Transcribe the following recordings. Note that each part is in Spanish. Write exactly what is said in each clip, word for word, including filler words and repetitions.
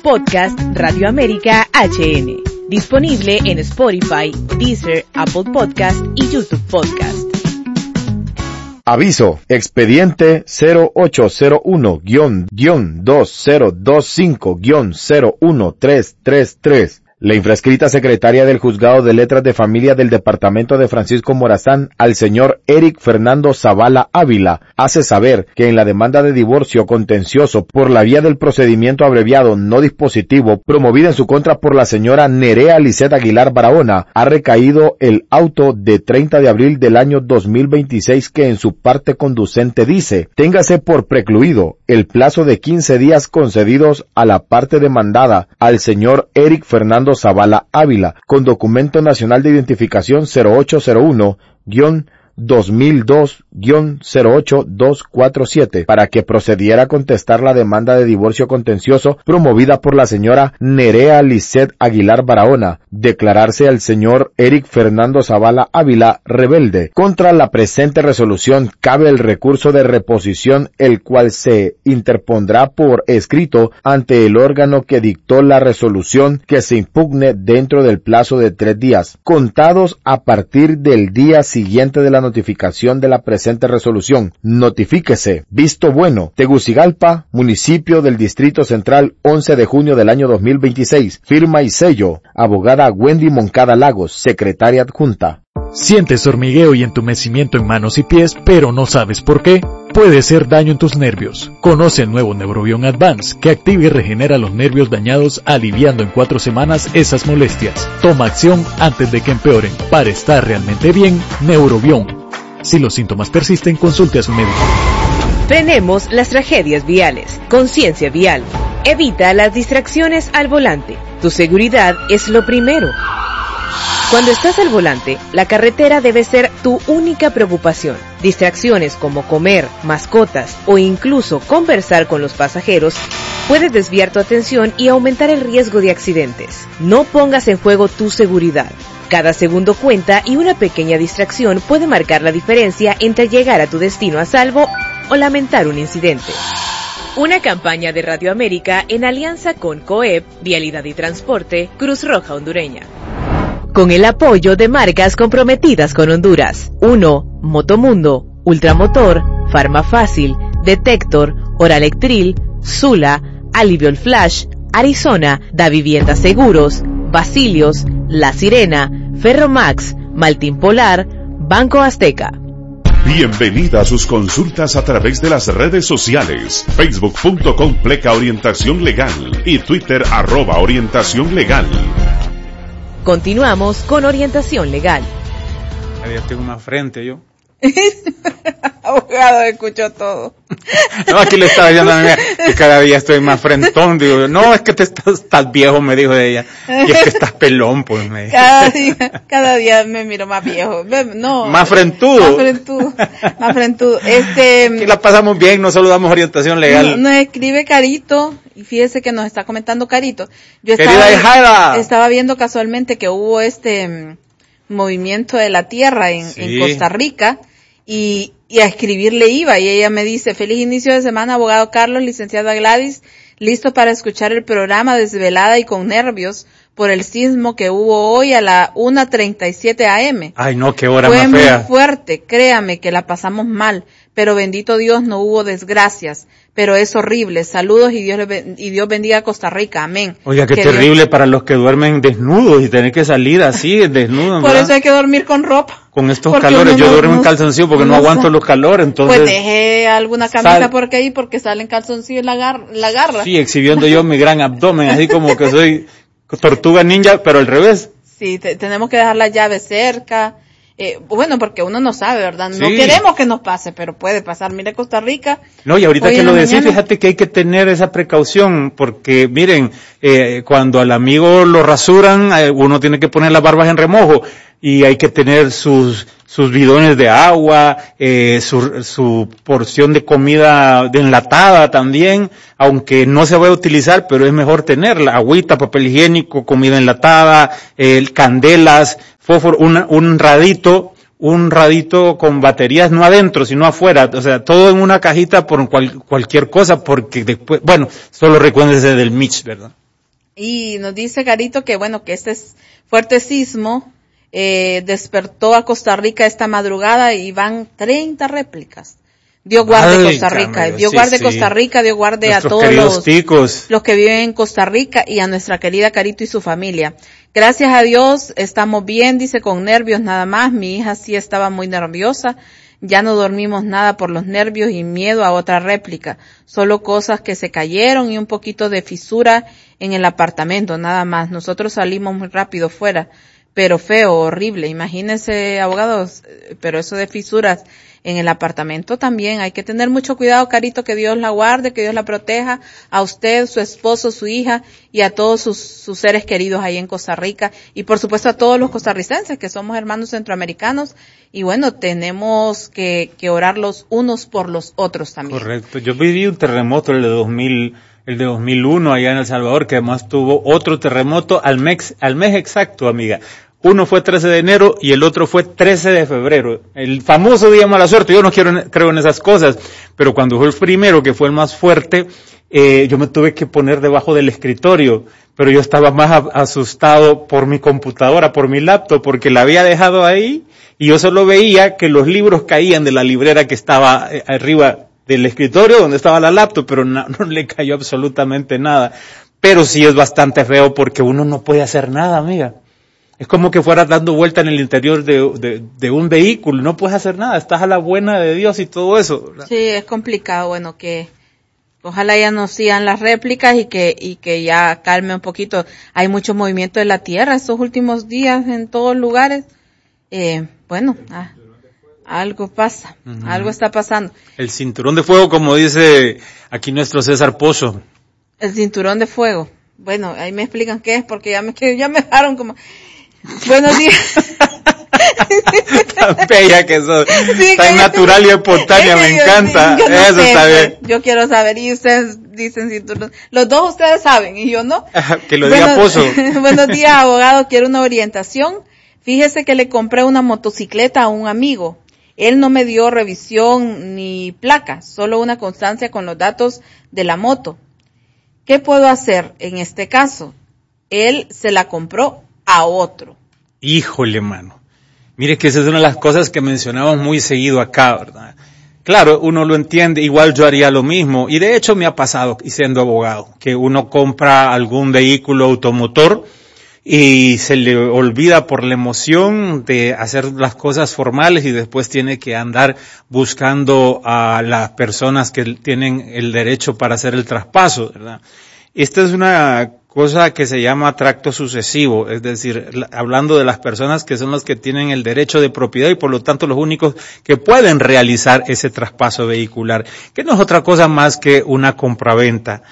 Podcast Radio América H N. Disponible en Spotify, Deezer, Apple Podcast y YouTube Podcast. Aviso, expediente cero ocho cero uno guión dos cero dos cinco guión cero uno tres tres tres. La infrascrita secretaria del Juzgado de Letras de Familia del Departamento de Francisco Morazán al señor Eric Fernando Zavala Ávila hace saber que en la demanda de divorcio contencioso por la vía del procedimiento abreviado no dispositivo promovida en su contra por la señora Nerea Lisset Aguilar Barahona ha recaído el auto de treinta de abril del año dos mil veintiséis que en su parte conducente dice: téngase por precluido el plazo de quince días concedidos a la parte demandada al señor Eric Fernando Zavala Ávila, con documento nacional de identificación cero ocho cero uno guión dos mil dos guión cero ocho dos cuatro siete, para que procediera a contestar la demanda de divorcio contencioso promovida por la señora Nerea Lisset Aguilar Barahona, declararse al señor Eric Fernando Zavala Ávila rebelde. Contra la presente resolución cabe el recurso de reposición, el cual se interpondrá por escrito ante el órgano que dictó la resolución, que se impugne dentro del plazo de tres días, contados a partir del día siguiente de la notificación de la presente resolución. Notifíquese. Visto bueno. Tegucigalpa, municipio del Distrito Central, once de junio del año dos mil veintiséis. Firma y sello: abogada Wendy Moncada Lagos, secretaria adjunta. ¿Sientes hormigueo y entumecimiento en manos y pies, pero no sabes por qué? Puede ser daño en tus nervios. Conoce el nuevo Neurobion Advance, que activa y regenera los nervios dañados, aliviando en cuatro semanas esas molestias. Toma acción antes de que empeoren. Para estar realmente bien, Neurobion. Si los síntomas persisten, consulte a su médico. Frenemos las tragedias viales. Conciencia vial. Evita las distracciones al volante. Tu seguridad es lo primero. Cuando estás al volante, la carretera debe ser tu única preocupación. Distracciones como comer, mascotas o incluso conversar con los pasajeros puede desviar tu atención y aumentar el riesgo de accidentes. No pongas en juego tu seguridad. Cada segundo cuenta y una pequeña distracción puede marcar la diferencia entre llegar a tu destino a salvo o lamentar un incidente. Una campaña de Radio América en alianza con COEP, Vialidad y Transporte, Cruz Roja Hondureña. Con el apoyo de marcas comprometidas con Honduras. uno. Motomundo, Ultramotor, Farmafácil, Detector, Oralectril, Sula, Aliviol Flash, Arizona, Da Vivienda Seguros, Basilios, La Sirena, Ferromax, Maltín Polar, Banco Azteca. Bienvenida a sus consultas a través de las redes sociales, facebook punto com pleca orientación legal y Twitter arroba orientación legal. Continuamos con Orientación Legal. Cada día tengo más frente yo. Abogado, escuchó todo. No, aquí le estaba diciendo a mi amiga que cada día estoy más frentón. Digo, no, es que te estás, estás viejo, me dijo ella. Y es que estás pelón, pues me dijo. Cada día, cada día me miro más viejo. No. Más frentudo. Más frentudo. Más frentudo. Este. Aquí la pasamos bien, nos saludamos Orientación Legal. Nos, nos escribe Carito, y fíjese que nos está comentando Carito. Yo Querida estaba, estaba viendo casualmente que hubo este um, movimiento de la tierra en, sí. en Costa Rica. Y, y a escribirle iba, y ella me dice: feliz inicio de semana, abogado Carlos, licenciada Gladys, listo para escuchar el programa desvelada y con nervios por el sismo que hubo hoy a la una treinta y siete a eme. Ay no, qué hora Fue más fea. Muy fuerte, créame que la pasamos mal, pero bendito Dios no hubo desgracias, pero es horrible. Saludos y Dios y Dios bendiga a Costa Rica, amén. Oiga, qué que terrible Dios... para los que duermen desnudos y tener que salir así, desnudos. Por ¿verdad? Eso hay que dormir con ropa. Con estos calores, yo no, duermo no, en calzoncillo porque no, no aguanto los calores, entonces... Pues dejé alguna camisa sal... porque ahí, porque salen calzoncillos en la, gar... la garra. Sí, exhibiendo yo mi gran abdomen, así como que soy tortuga ninja, pero al revés. Sí, te, tenemos que dejar la llave cerca, eh, bueno, porque uno no sabe, ¿verdad? No sí. queremos que nos pase, pero puede pasar. Mire Costa Rica. No, y ahorita que lo decís, fíjate que hay que tener esa precaución, porque miren, eh, cuando al amigo lo rasuran, eh, uno tiene que poner las barbas en remojo, y hay que tener sus sus bidones de agua, eh, su, su porción de comida de enlatada también, aunque no se va a utilizar, pero es mejor tenerla, agüita, papel higiénico, comida enlatada, eh, candelas, fósforo, un, un radito, un radito con baterías no adentro, sino afuera, o sea, todo en una cajita por cual, cualquier cosa, porque después, bueno, solo recuérdense del Mitch, ¿verdad? Y nos dice Carito que bueno, que este fuerte sismo eh, despertó a Costa Rica esta madrugada y van treinta réplicas. Dios guarde Ay, Costa Rica, cambio, Dios sí, guarde sí. Costa Rica, Dios guarde Nuestros a todos los, ticos. los que viven en Costa Rica y a nuestra querida Carito y su familia. Gracias a Dios estamos bien, dice, con nervios nada más. Mi hija sí estaba muy nerviosa. Ya no dormimos nada por los nervios y miedo a otra réplica. Solo cosas que se cayeron y un poquito de fisura en el apartamento, nada más. Nosotros salimos muy rápido fuera, pero feo, horrible. Imagínense, abogados, pero eso de fisuras en el apartamento también. Hay que tener mucho cuidado, Carito, que Dios la guarde, que Dios la proteja, a usted, su esposo, su hija y a todos sus, sus seres queridos ahí en Costa Rica. Y por supuesto a todos los costarricenses, que somos hermanos centroamericanos. Y bueno, tenemos que, que orar los unos por los otros también. Correcto. Yo viví un terremoto, el de dos mil, el de dos mil uno allá en El Salvador, que además tuvo otro terremoto al mes, al mes exacto, amiga. Uno fue trece de enero y el otro fue trece de febrero. El famoso día mala suerte. Yo no quiero, creo en esas cosas, pero cuando fue el primero, que fue el más fuerte, eh, yo me tuve que poner debajo del escritorio, pero yo estaba más a, asustado por mi computadora, por mi laptop, porque la había dejado ahí y yo solo veía que los libros caían de la librera que estaba eh, arriba del escritorio donde estaba la laptop, pero no, no le cayó absolutamente nada. Pero sí es bastante feo porque uno no puede hacer nada, amiga. Es como que fueras dando vuelta en el interior de, de, de un vehículo, no puedes hacer nada, estás a la buena de Dios y todo eso, ¿verdad? Sí, es complicado, bueno, que ojalá ya no sigan las réplicas y que y que ya calme un poquito. Hay mucho movimiento de la tierra estos últimos días en todos lugares. Eh, bueno, ah, algo pasa, uh-huh. algo está pasando. El cinturón de fuego, como dice aquí nuestro César Pozo. El cinturón de fuego. Bueno, ahí me explican qué es, porque ya me ya me dejaron como... Buenos días. Tan bella que sos, sí, tan que natural y espontánea, me encanta. Sí, no Eso sé, está bien. Yo quiero saber, y ustedes dicen cinturón. Los dos ustedes saben, y yo no. Que lo diga Buenos, Pozo. Buenos días, abogado, quiero una orientación. Fíjese que le compré una motocicleta a un amigo. Él no me dio revisión ni placa, solo una constancia con los datos de la moto. ¿Qué puedo hacer en este caso? Él se la compró a otro. Híjole, mano. Mire que esa es una de las cosas que mencionamos muy seguido acá, ¿verdad? Claro, uno lo entiende, igual yo haría lo mismo, y de hecho me ha pasado, y siendo abogado, que uno compra algún vehículo automotor y se le olvida por la emoción de hacer las cosas formales y después tiene que andar buscando a las personas que tienen el derecho para hacer el traspaso, ¿verdad? Esta es una cosa que se llama tracto sucesivo, es decir, hablando de las personas que son las que tienen el derecho de propiedad y por lo tanto los únicos que pueden realizar ese traspaso vehicular, que no es otra cosa más que una compraventa.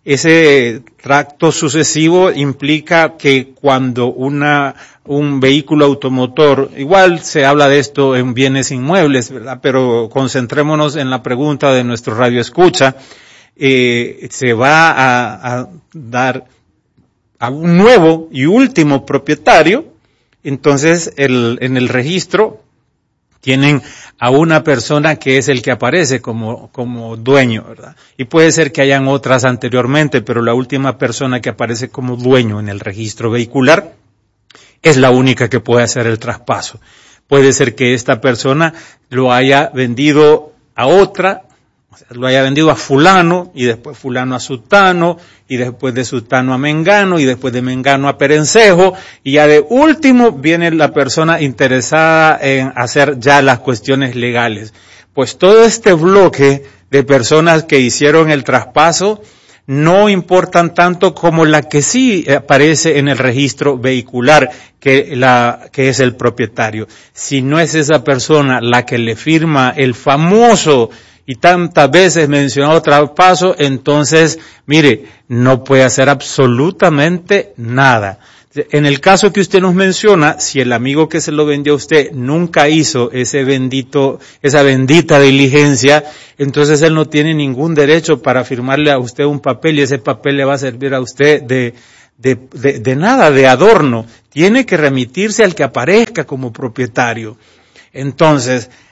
Ese tracto sucesivo implica que cuando una un vehículo automotor, igual se habla de esto en bienes inmuebles, ¿verdad? Pero concentrémonos en la pregunta de nuestro radio escucha, eh, se va a, a dar a un nuevo y último propietario, entonces el, en el registro tienen a una persona que es el que aparece como, como dueño, ¿verdad? Y puede ser que hayan otras anteriormente, pero la última persona que aparece como dueño en el registro vehicular es la única que puede hacer el traspaso. Puede ser que esta persona lo haya vendido a otra, o sea, lo haya vendido a fulano, y después fulano a sutano, y después de sutano a mengano, y después de mengano a perencejo, y ya de último viene la persona interesada en hacer ya las cuestiones legales. Pues todo este bloque de personas que hicieron el traspaso no importan tanto como la que sí aparece en el registro vehicular, que la que es el propietario. Si no es esa persona la que le firma el famoso y tantas veces mencionado traspaso, entonces, mire, no puede hacer absolutamente nada. En el caso que usted nos menciona, si el amigo que se lo vendió a usted nunca hizo ese bendito, esa bendita diligencia, entonces él no tiene ningún derecho para firmarle a usted un papel y ese papel le va a servir a usted de, de, de, de nada, de adorno. Tiene que remitirse al que aparezca como propietario. Entonces,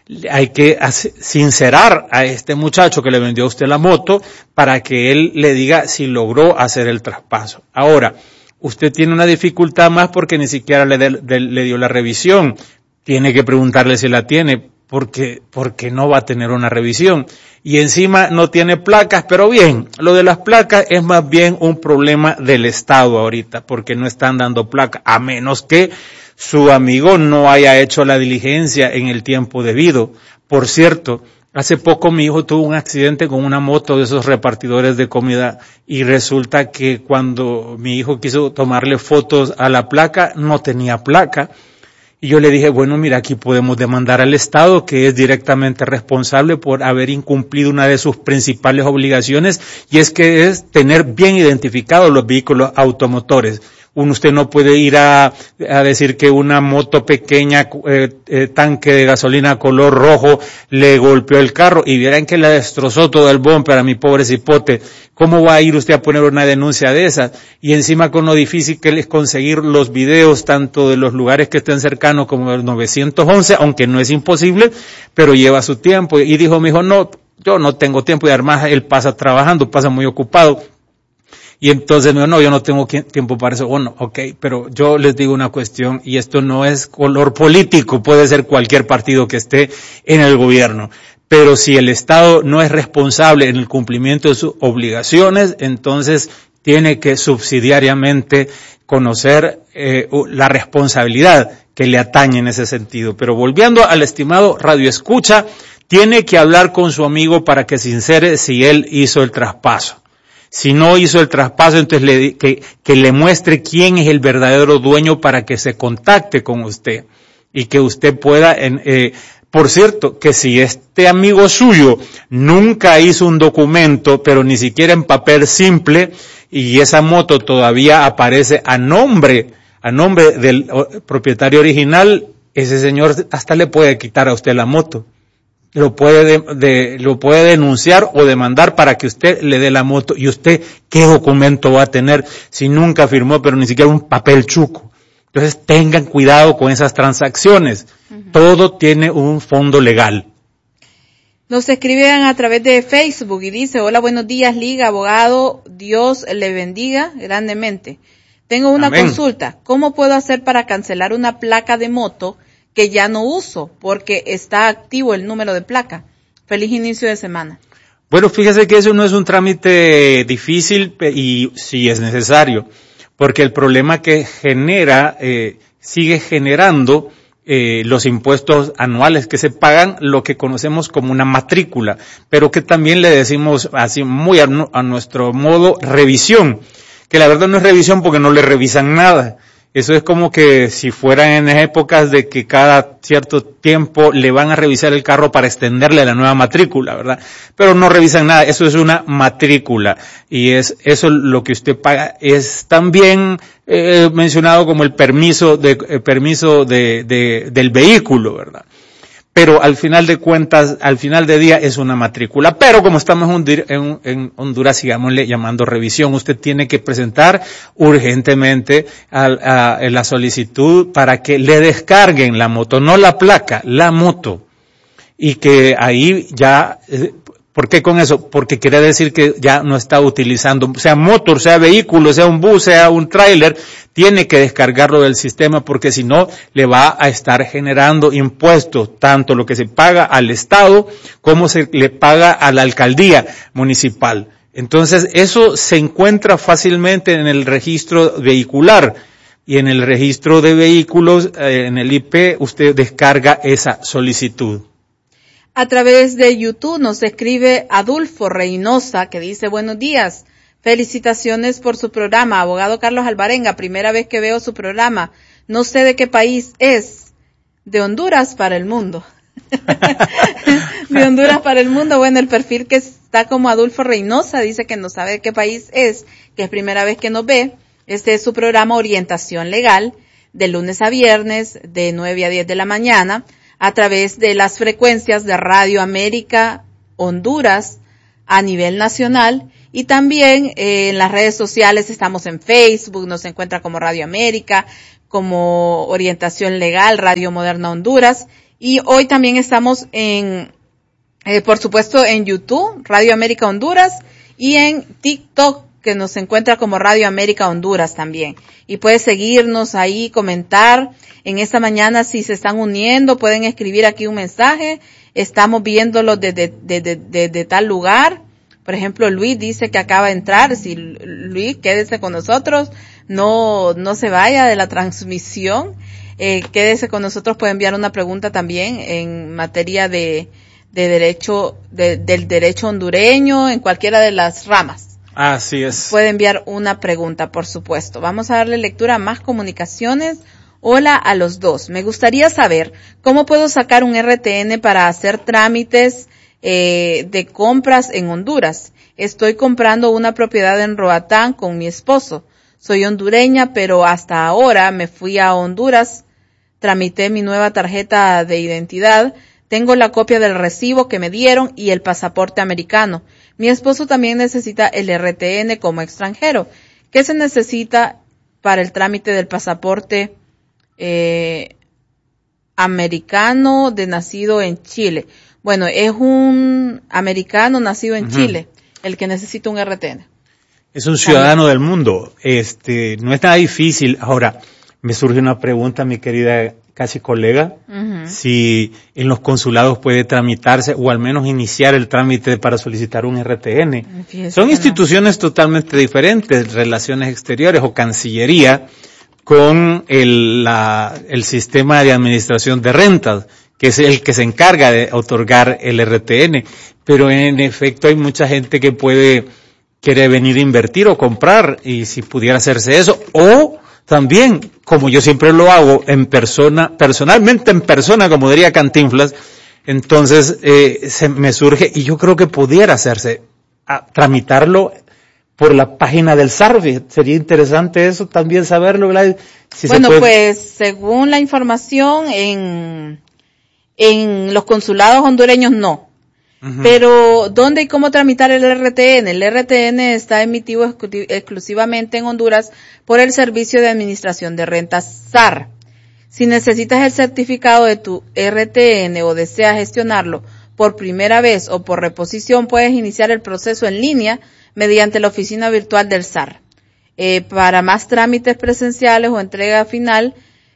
hay que sincerar a este muchacho que le vendió a usted la moto para que él le diga si logró hacer el traspaso. Ahora, usted tiene una dificultad más porque ni siquiera le, de, de, le dio la revisión. Tiene que preguntarle si la tiene, porque, porque no va a tener una revisión. Y encima no tiene placas, pero bien, lo de las placas es más bien un problema del Estado ahorita, porque no están dando placas, a menos que su amigo no haya hecho la diligencia en el tiempo debido. Por cierto, hace poco mi hijo tuvo un accidente con una moto de esos repartidores de comida y resulta que cuando mi hijo quiso tomarle fotos a la placa, no tenía placa. Y yo le dije, bueno, mira, aquí podemos demandar al Estado, que es directamente responsable por haber incumplido una de sus principales obligaciones, y es que es tener bien identificados los vehículos automotores. Uno, usted no puede ir a, a decir que una moto pequeña, eh, eh, tanque de gasolina color rojo, le golpeó el carro y vieran que le destrozó todo el bumper a mi pobre cipote. ¿Cómo va a ir usted a poner una denuncia de esas? Y encima con lo difícil que es conseguir los videos tanto de los lugares que estén cercanos como del nueve once, aunque no es imposible, pero lleva su tiempo. Y dijo, mi hijo, no, yo no tengo tiempo, y además él pasa trabajando, pasa muy ocupado. Y entonces me dijo, no, yo no tengo tiempo para eso. Bueno, ok, pero yo les digo una cuestión, y esto no es color político, puede ser cualquier partido que esté en el gobierno. Pero si el Estado no es responsable en el cumplimiento de sus obligaciones, entonces tiene que subsidiariamente conocer eh, la responsabilidad que le atañe en ese sentido. Pero volviendo al estimado Radio Escucha, tiene que hablar con su amigo para que sincere si él hizo el traspaso. Si no hizo el traspaso, entonces le, que, que le muestre quién es el verdadero dueño para que se contacte con usted y que usted pueda, en, eh, por cierto, que si este amigo suyo nunca hizo un documento, pero ni siquiera en papel simple, y esa moto todavía aparece a nombre, a nombre del propietario original, ese señor hasta le puede quitar a usted la moto. Lo puede de, de, lo puede denunciar o demandar para que usted le dé la moto. ¿Y usted qué documento va a tener si nunca firmó, pero ni siquiera un papel chuco? Entonces tengan cuidado con esas transacciones. Uh-huh. Todo tiene un fondo legal. Nos escriben a través de Facebook y dice, hola, buenos días, Liga, abogado, Dios le bendiga grandemente. Tengo una Amén. Consulta. ¿Cómo puedo hacer para cancelar una placa de moto que ya no uso porque está activo el número de placa? Feliz inicio de semana. Bueno, fíjese que eso no es un trámite difícil y sí es necesario, porque el problema que genera, eh, sigue generando eh, los impuestos anuales que se pagan, lo que conocemos como una matrícula, pero que también le decimos así muy a, a nuestro modo revisión, que la verdad no es revisión porque no le revisan nada. Eso es como que si fueran en épocas de que cada cierto tiempo le van a revisar el carro para extenderle la nueva matrícula, ¿verdad? Pero no revisan nada, eso es una matrícula. Y es eso lo que usted paga. Es también eh, mencionado como el permiso de eh, permiso de, de del vehículo, ¿verdad? Pero al final de cuentas, al final de día es una matrícula. Pero como estamos en, en Honduras, sigámosle llamando revisión. Usted tiene que presentar urgentemente a, a, a la solicitud para que le descarguen la moto, no la placa, la moto. Y que ahí ya, ¿por qué con eso? Porque quiere decir que ya no está utilizando, sea motor, sea vehículo, sea un bus, sea un tráiler, tiene que descargarlo del sistema porque si no le va a estar generando impuestos, tanto lo que se paga al Estado como se le paga a la alcaldía municipal. Entonces eso se encuentra fácilmente en el registro vehicular y en el registro de vehículos, eh, en el I P, usted descarga esa solicitud. A través de YouTube nos escribe Adolfo Reynosa, que dice, buenos días, felicitaciones por su programa, abogado Carlos Alvarenga, primera vez que veo su programa, no sé de qué país es, de Honduras para el mundo. De Honduras para el mundo, bueno, el perfil que está como Adolfo Reynosa dice que no sabe de qué país es, que es primera vez que nos ve. Este es su programa Orientación Legal, de lunes a viernes, de nueve a diez de la mañana, a través de las frecuencias de Radio América Honduras a nivel nacional y también eh, en las redes sociales estamos en Facebook, nos encuentra como Radio América, como Orientación Legal, Radio Moderna Honduras Y hoy también estamos en, eh, por supuesto, en YouTube, Radio América Honduras, y en TikTok, que nos encuentra como Radio América Honduras también. Y puede seguirnos ahí, comentar. En esta mañana, si se están uniendo, pueden escribir aquí un mensaje. Estamos viéndolo desde de, de, de, de tal lugar. Por ejemplo, Luis dice que acaba de entrar. Si Luis, quédese con nosotros. No, no se vaya de la transmisión. Eh, quédese con nosotros. Puede enviar una pregunta también en materia de, de derecho, de, del derecho hondureño, en cualquiera de las ramas. Así es. Puede enviar una pregunta, por supuesto. Vamos a darle lectura a más comunicaciones. Hola a los dos. Me gustaría saber cómo puedo sacar un R T N para hacer trámites eh, de compras en Honduras. Estoy comprando una propiedad en Roatán con mi esposo. Soy hondureña, pero hasta ahora me fui a Honduras, tramité mi nueva tarjeta de identidad, tengo la copia del recibo que me dieron y el pasaporte americano. Mi esposo también necesita el R T N como extranjero. ¿Qué se necesita para el trámite del pasaporte eh, americano de nacido en Chile? Bueno, es un americano nacido en uh-huh. Chile el que necesita un R T N. Es un ciudadano del mundo. Este, no es nada difícil. Ahora, me surge una pregunta, mi querida casi colega, uh-huh. si en los consulados puede tramitarse o al menos iniciar el trámite para solicitar un R T N. Fíjese, Son instituciones no. totalmente diferentes, Relaciones Exteriores o Cancillería, con el, la, el sistema de administración de rentas, que es el que se encarga de otorgar el R T N. Pero en efecto hay mucha gente que puede, quiere venir a invertir o comprar, y si pudiera hacerse eso, o también, como yo siempre lo hago, en persona, personalmente en persona, como diría Cantinflas, entonces eh, se me surge, y yo creo que pudiera hacerse, a, tramitarlo por la página del S A R. Sería interesante eso también saberlo, Gladys. Si bueno, se puede... pues según la información, en, en los consulados hondureños no. Uh-huh. Pero, ¿dónde y cómo tramitar el R T N? El R T N está emitido exclu- exclusivamente en Honduras por el Servicio de Administración de Rentas S A R. Si necesitas el certificado de tu R T N o deseas gestionarlo por primera vez o por reposición, puedes iniciar el proceso en línea mediante la oficina virtual del S A R. Eh, para más trámites presenciales o entrega final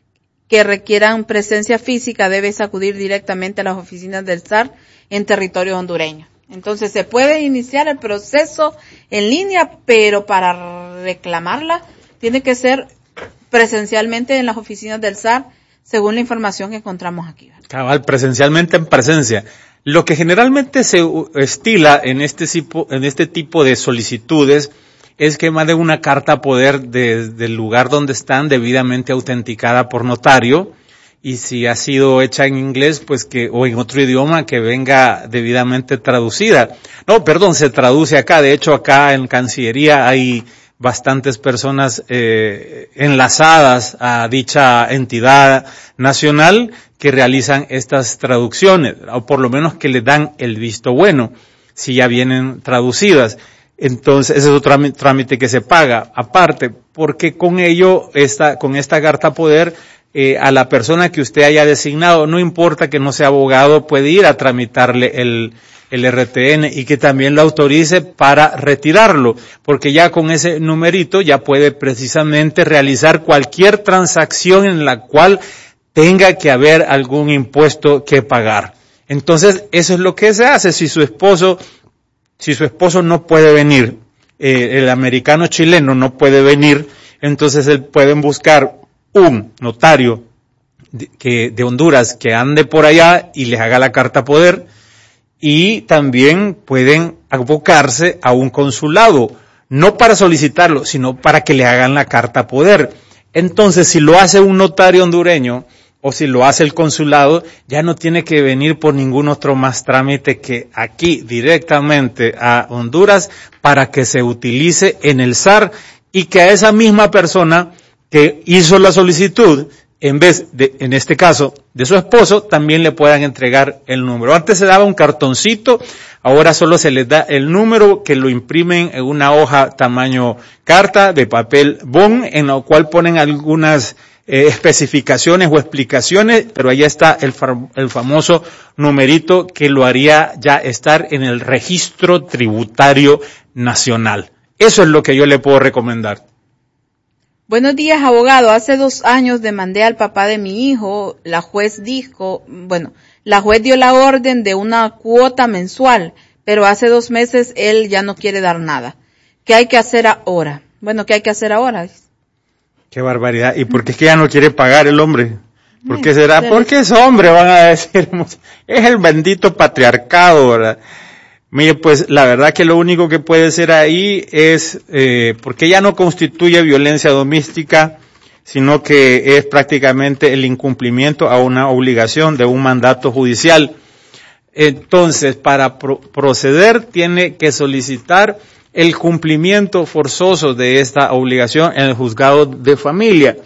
que requieran presencia física, debes acudir directamente a las oficinas del S A R en territorio hondureño. Entonces se puede iniciar el proceso en línea, pero para reclamarla tiene que ser presencialmente en las oficinas del S A R, según la información que encontramos aquí. Cabal, presencialmente en presencia. Lo que generalmente se estila en este tipo, en este tipo de solicitudes es que manden una carta poder de, del lugar donde están, debidamente autenticada por notario, y si ha sido hecha en inglés, pues que, o en otro idioma, que venga debidamente traducida. No, perdón, se traduce acá. De hecho, acá en Cancillería hay bastantes personas eh, enlazadas a dicha entidad nacional que realizan estas traducciones, o por lo menos que le dan el visto bueno, si ya vienen traducidas. Entonces, ese es otro trámite que se paga aparte, porque con ello, esta, con esta carta poder, Eh, a la persona que usted haya designado, no importa que no sea abogado, puede ir a tramitarle el, el R T N y que también lo autorice para retirarlo, porque ya con ese numerito ya puede precisamente realizar cualquier transacción en la cual tenga que haber algún impuesto que pagar. Entonces, eso es lo que se hace. Si su esposo, si su esposo no puede venir, eh, el americano chileno no puede venir, entonces él pueden buscar un notario de, que, de Honduras que ande por allá y les haga la carta poder, y también pueden abocarse a un consulado, no para solicitarlo, sino para que le hagan la carta poder. Entonces, si lo hace un notario hondureño o si lo hace el consulado, ya no tiene que venir por ningún otro más trámite que aquí directamente a Honduras para que se utilice en el S A R, y que a esa misma persona que hizo la solicitud, en vez de, en este caso, de su esposo, también le puedan entregar el número. Antes se daba un cartoncito, ahora solo se les da el número, que lo imprimen en una hoja tamaño carta de papel bond, en la cual ponen algunas eh, especificaciones o explicaciones, pero ahí está el, fam- el famoso numerito que lo haría ya estar en el registro tributario nacional. Eso es lo que yo le puedo recomendar. Buenos días, abogado. Hace dos años demandé al papá de mi hijo. La juez dijo, bueno, la juez dio la orden de una cuota mensual, pero hace dos meses él ya no quiere dar nada. ¿Qué hay que hacer ahora? Bueno, ¿qué hay que hacer ahora? Qué barbaridad. ¿Y por qué es que ya no quiere pagar el hombre? ¿Por qué será? Porque es hombre, van a decir. Es el bendito patriarcado, ¿verdad? Mire, pues la verdad que lo único que puede ser ahí es, eh, porque ya no constituye violencia doméstica, sino que es prácticamente el incumplimiento a una obligación de un mandato judicial. Entonces, para pro- proceder, tiene que solicitar el cumplimiento forzoso de esta obligación en el juzgado de familia,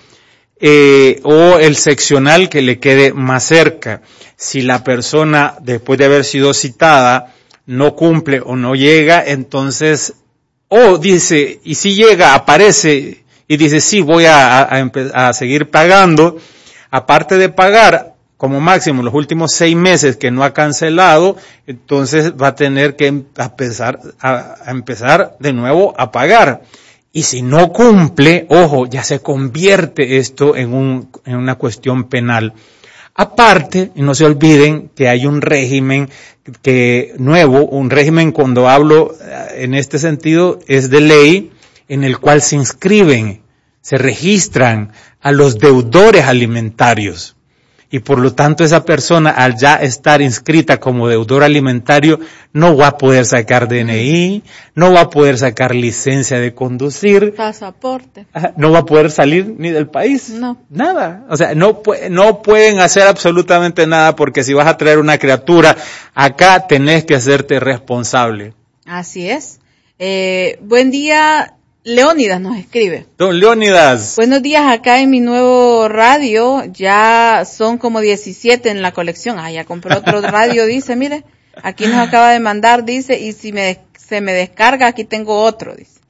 eh, o el seccional que le quede más cerca. Si la persona, después de haber sido citada, no cumple o no llega, entonces, o dice, y si llega, aparece, y dice, sí, voy a, a, empe- a seguir pagando, aparte de pagar, como máximo los últimos seis meses que no ha cancelado, entonces va a tener que empezar a, a empezar de nuevo a pagar. Y si no cumple, ojo, ya se convierte esto en un, en una cuestión penal. Aparte, y no se olviden que hay un régimen que nuevo, un régimen cuando hablo en este sentido es de ley, en el cual se inscriben, se registran a los deudores alimentarios. Y por lo tanto esa persona al ya estar inscrita como deudor alimentario no va a poder sacar D N I, no va a poder sacar licencia de conducir, pasaporte, no va a poder salir ni del país, no, nada. O sea, no, pu- no pueden hacer absolutamente nada porque si vas a traer una criatura acá tenés que hacerte responsable. Así es. Eh, buen día. Leónidas nos escribe. Don Leónidas. Buenos días, acá en mi nuevo radio, ya son como diecisiete en la colección. Ah, ya compré otro radio, dice, mire, aquí nos acaba de mandar, dice, y si me se me descarga, aquí tengo otro, dice.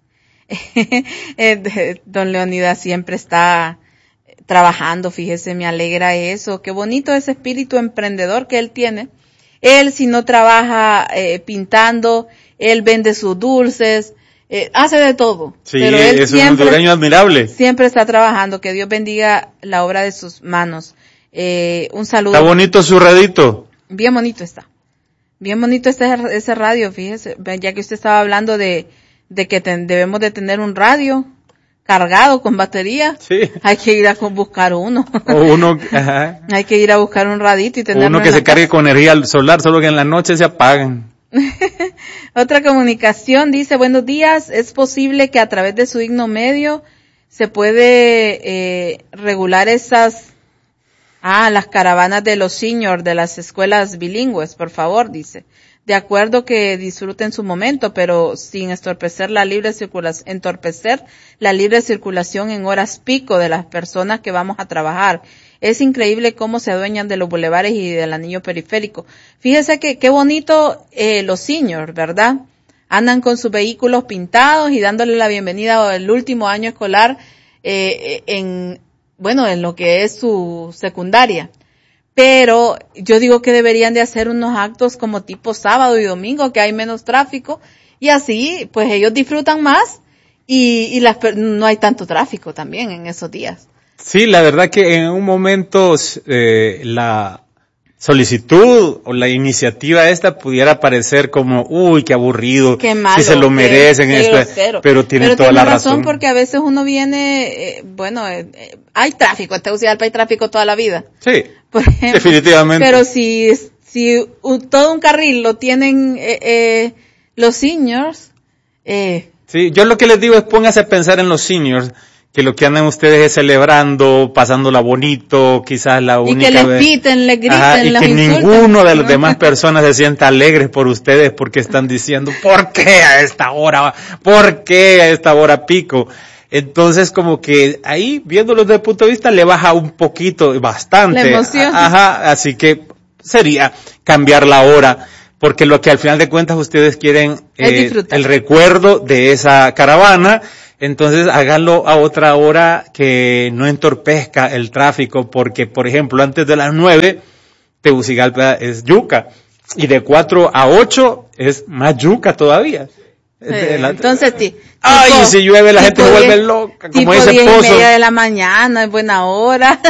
Don Leónidas siempre está trabajando, fíjese, me alegra eso. Qué bonito ese espíritu emprendedor que él tiene. Él, si no trabaja eh, pintando, él vende sus dulces, Eh, hace de todo. Sí, pero él es siempre, un hondureño admirable. Siempre está trabajando. Que Dios bendiga la obra de sus manos. Eh, un saludo. Está bonito su radito. Bien bonito está. Bien bonito está ese radio, fíjese. Ya que usted estaba hablando de, de que ten, debemos de tener un radio cargado con batería. Sí. Hay que ir a buscar uno. O uno, ajá. Hay que ir a buscar un radito y tenerlo. O uno que se cargue con energía solar, solo que en la noche se apagan. Otra comunicación dice, buenos días, ¿es posible que a través de su digno medio se puede eh, regular esas, ah, las caravanas de los seniors de las escuelas bilingües, por favor, dice? De acuerdo que disfruten su momento, pero sin entorpecer la libre circulación, entorpecer la libre circulación en horas pico de las personas que vamos a trabajar. Es increíble cómo se adueñan de los bulevares y del anillo periférico. Fíjese que qué bonito eh, los seniors, ¿verdad? Andan con sus vehículos pintados y dándole la bienvenida al último año escolar eh, en, bueno, en lo que es su secundaria. Pero yo digo que deberían de hacer unos actos como tipo sábado y domingo, que hay menos tráfico, y así, pues ellos disfrutan más y, y las, no hay tanto tráfico también en esos días. Sí, la verdad que en un momento eh, la solicitud o la iniciativa esta pudiera parecer como, uy, qué aburrido, qué malo, si se lo merecen, qué, esto, qué pero tiene pero toda tiene la razón. razón. Porque a veces uno viene, eh, bueno, eh, eh, hay tráfico, en Tegucigalpa hay tráfico toda la vida. Sí, por ejemplo, definitivamente. Pero si, si un, todo un carril lo tienen eh, eh, los seniors, eh, sí, yo lo que les digo es póngase a pensar en los seniors, que lo que andan ustedes es celebrando, pasándola bonito, quizás la única y que les vez. piten, les griten, Ajá, y los que insulten. ninguno de las demás personas se sienta alegres por ustedes porque están diciendo, ¿por qué a esta hora? ¿Por qué a esta hora pico? Entonces, como que ahí, viéndolo desde el punto de vista, le baja un poquito, bastante. La emoción. Ajá, así que sería cambiar la hora, porque lo que al final de cuentas ustedes quieren, eh, el recuerdo de esa caravana, entonces hágalo a otra hora que no entorpezca el tráfico, porque, por ejemplo, antes de las nueve, Tegucigalpa es yuca, y de cuatro a ocho es más yuca todavía. Eh, la, entonces, ti, ay, tipo, si llueve la gente se vuelve loca, como ese diez pozo. Y media de la mañana, es buena hora.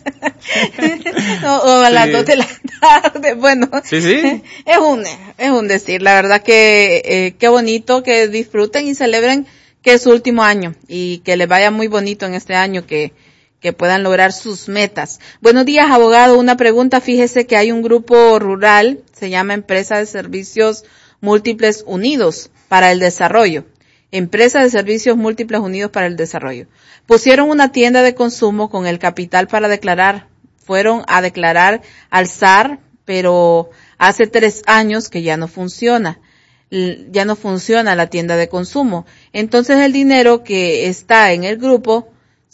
o, o a sí. las dos de la tarde, bueno. Sí, sí. Es un, es un decir, la verdad que, eh, qué bonito que disfruten y celebren que es su último año y que les vaya muy bonito en este año, que, que puedan lograr sus metas. Buenos días, abogado. Una pregunta, fíjese que hay un grupo rural, se llama Empresa de Servicios Múltiples Unidos para el Desarrollo. Empresa de Servicios Múltiples Unidos para el Desarrollo. Pusieron una tienda de consumo con el capital para declarar. Fueron a declarar al S A R, pero hace tres años que ya no funciona. Ya no funciona la tienda de consumo. Entonces el dinero que está en el grupo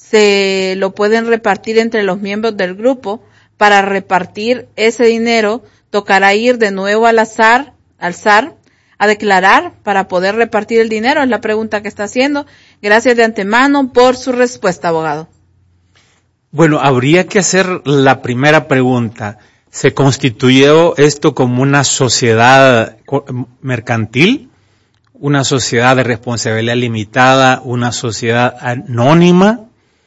se lo pueden repartir entre los miembros del grupo. Para repartir ese dinero tocará ir de nuevo al S A R, al S A R a declarar para poder repartir el dinero. Es la pregunta que está haciendo. Gracias de antemano por su respuesta, abogado. Bueno, habría que hacer la primera pregunta. ¿Se constituyó esto como una sociedad mercantil? ¿Una sociedad de responsabilidad limitada? ¿Una sociedad anónima?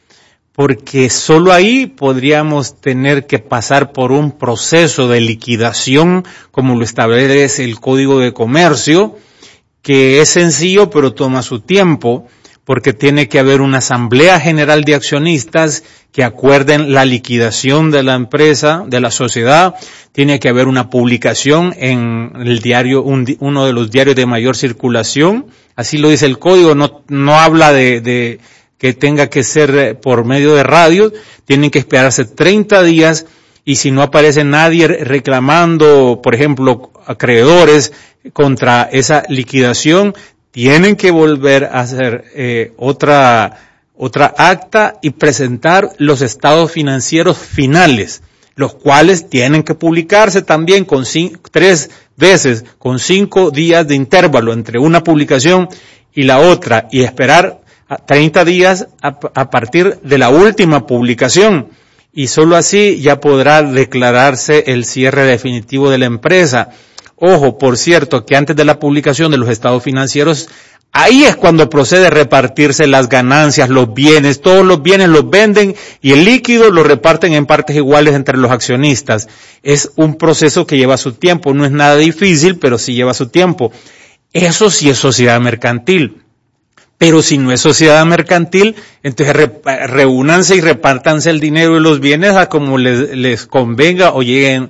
Porque solo ahí podríamos tener que pasar por un proceso de liquidación, como lo establece el Código de Comercio, que es sencillo pero toma su tiempo, porque tiene que haber una asamblea general de accionistas que acuerden la liquidación de la empresa, de la sociedad, tiene que haber una publicación en el diario, un, uno de los diarios de mayor circulación, así lo dice el código, no, no habla de, de que tenga que ser por medio de radio, tienen que esperarse treinta días, y si no aparece nadie reclamando, por ejemplo, acreedores contra esa liquidación, tienen que volver a hacer eh, otra otra acta y presentar los estados financieros finales, los cuales tienen que publicarse también con cinco, tres veces, con cinco días de intervalo entre una publicación y la otra, y esperar treinta días a, a partir de la última publicación, y solo así ya podrá declararse el cierre definitivo de la empresa. Ojo, por cierto, que antes de la publicación de los estados financieros, ahí es cuando procede a repartirse las ganancias, los bienes, todos los bienes los venden y el líquido lo reparten en partes iguales entre los accionistas. Es un proceso que lleva su tiempo, no es nada difícil, pero sí lleva su tiempo. Eso sí es sociedad mercantil. Pero si no es sociedad mercantil, entonces re, reúnanse y repártanse el dinero y los bienes a como les, les convenga o lleguen,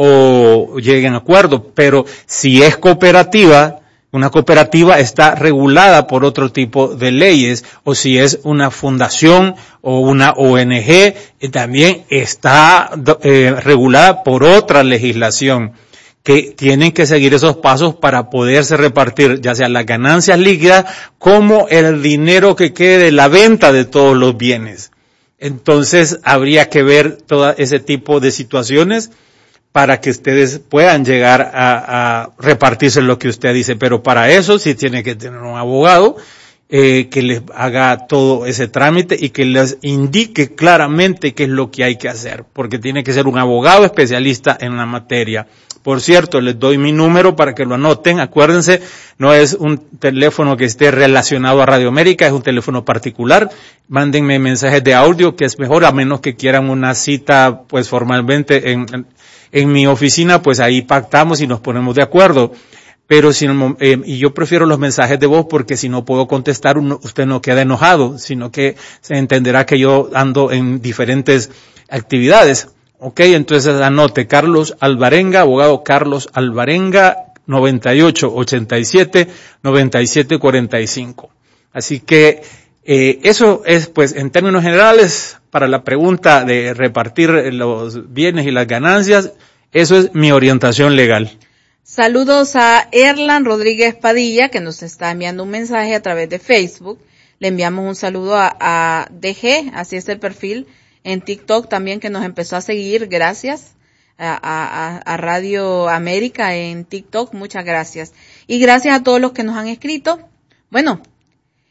o lleguen a acuerdo. Pero si es cooperativa, una cooperativa está regulada por otro tipo de leyes, o si es una fundación o una O N G, eh, también está eh, regulada por otra legislación, que tienen que seguir esos pasos para poderse repartir, ya sea las ganancias líquidas como el dinero que quede de la venta de todos los bienes. Entonces habría que ver todo ese tipo de situaciones para que ustedes puedan llegar a, a repartirse lo que usted dice, pero para eso sí tiene que tener un abogado eh, que les haga todo ese trámite y que les indique claramente qué es lo que hay que hacer, porque tiene que ser un abogado especialista en la materia. Por cierto, les doy mi número para que lo anoten. Acuérdense, no es un teléfono que esté relacionado a Radio América, es un teléfono particular. Mándenme mensajes de audio, que es mejor, a menos que quieran una cita, pues formalmente en, en, en mi oficina, pues ahí pactamos y nos ponemos de acuerdo. Pero si no, eh, y yo prefiero los mensajes de voz porque si no puedo contestar, uno, usted no queda enojado, sino que se entenderá que yo ando en diferentes actividades. Ok, entonces anote Carlos Alvarenga, abogado Carlos Alvarenga, noventa y ocho, ochenta y siete, noventa y siete, cuarenta y cinco. Así que eh, eso es, pues, en términos generales, para la pregunta de repartir los bienes y las ganancias, eso es mi orientación legal. Saludos a Erlan Rodríguez Padilla, que nos está enviando un mensaje a través de Facebook. Le enviamos un saludo a, a D G, así es el perfil. En TikTok también, que nos empezó a seguir, gracias a, a, a Radio América en TikTok, muchas gracias. Y gracias a todos los que nos han escrito. Bueno,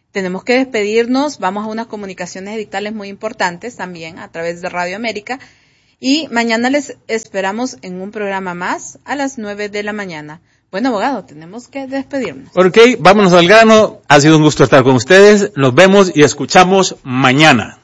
tenemos que despedirnos, vamos a unas comunicaciones edictales muy importantes también a través de Radio América, y mañana les esperamos en un programa más a las nueve de la mañana. Bueno, abogado, tenemos que despedirnos. Ok, vámonos al grano. Ha sido un gusto estar con ustedes. Nos vemos y escuchamos mañana.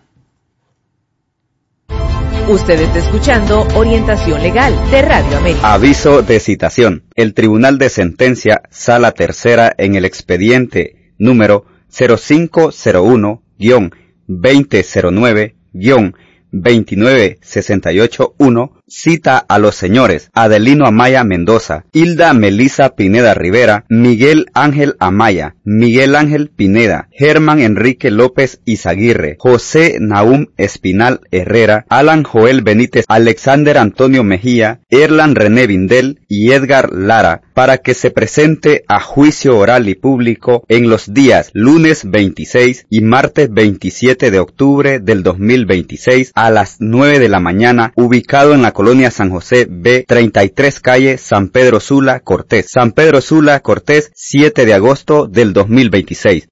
Usted está escuchando Orientación Legal de Radio América. Aviso de citación. El Tribunal de Sentencia, Sala Tercera, en el expediente número cero cinco cero uno guion veinte cero nueve guion veintinueve sesenta y ocho uno, cita a los señores Adelino Amaya Mendoza, Hilda Melisa Pineda Rivera, Miguel Ángel Amaya, Miguel Ángel Pineda, Germán Enrique López Izaguirre, José Nahum Espinal Herrera, Alan Joel Benítez, Alexander Antonio Mejía, Erlan René Vindel y Edgar Lara, para que se presente a juicio oral y público en los días lunes veintiséis y martes veintisiete de octubre del dos mil veintiséis a las nueve de la mañana, ubicado en la colonia San José B, treinta y tres calle San Pedro Sula, Cortés. San Pedro Sula, Cortés, siete de agosto del dos mil veintiséis.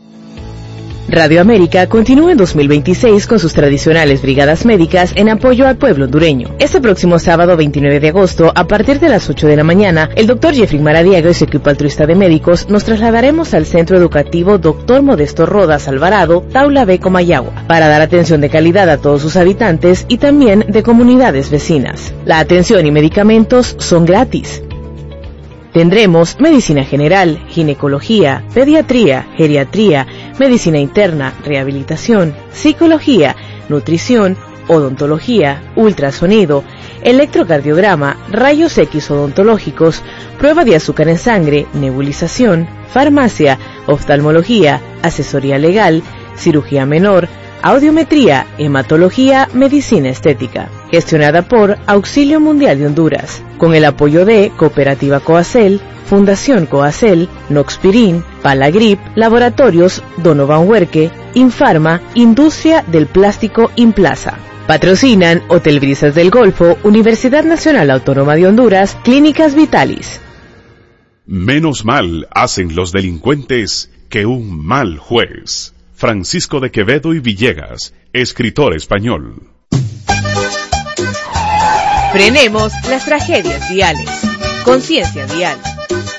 Radio América continúa en dos mil veintiséis con sus tradicionales brigadas médicas en apoyo al pueblo hondureño. Este próximo sábado veintinueve de agosto, a partir de las ocho de la mañana, el doctor Jeffrey Maradiaga y su equipo altruista de médicos nos trasladaremos al Centro Educativo doctor Modesto Rodas Alvarado, Taula B, Comayagua, para dar atención de calidad a todos sus habitantes y también de comunidades vecinas. La atención y medicamentos son gratis. Tendremos medicina general, ginecología, pediatría, geriatría, medicina interna, rehabilitación, psicología, nutrición, odontología, ultrasonido, electrocardiograma, rayos X odontológicos, prueba de azúcar en sangre, nebulización, farmacia, oftalmología, asesoría legal, cirugía menor, audiometría, hematología, medicina estética. Gestionada por Auxilio Mundial de Honduras, con el apoyo de Cooperativa Coacel, Fundación Coacel, Noxpirin, Palagrip, Laboratorios Donovan Huerque, Infarma, Industria del Plástico Implaza. Patrocinan Hotel Brisas del Golfo, Universidad Nacional Autónoma de Honduras, Clínicas Vitalis. Menos mal hacen los delincuentes que un mal juez. Francisco de Quevedo y Villegas, escritor español. Frenemos las tragedias viales. Conciencia vial.